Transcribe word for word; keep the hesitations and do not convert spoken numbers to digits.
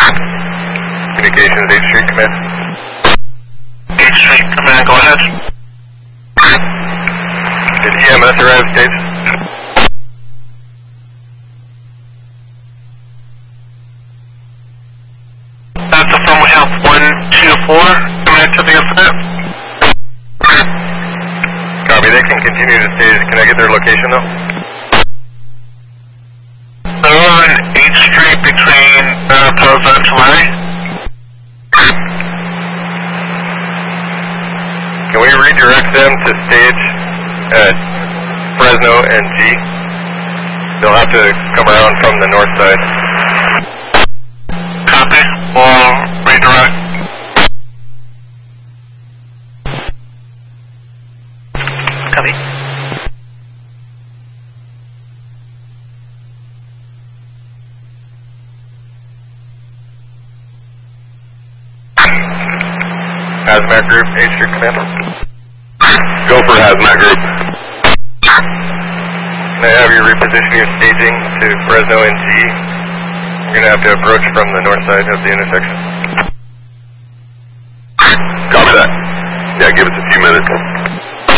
Communications, eighth Street Command. eighth Street Command, go ahead. Did E M S arrive stage? That's the phone we have one two four coming to the incident. Copy, they can continue to stage. Can I get their location though? They're on eighth Street between Mariposa and Tulare. Can we redirect them to stage at Fresno and G? They'll have to come around from the north side. Copy. We'll redirect. Copy. Hazmat Group, eighth Street Command. Go for Hazmat Group. Can I have you reposition your staging to Fresno and G? You're going to have to approach from the north side of the intersection. Copy that. Yeah, give us a few minutes.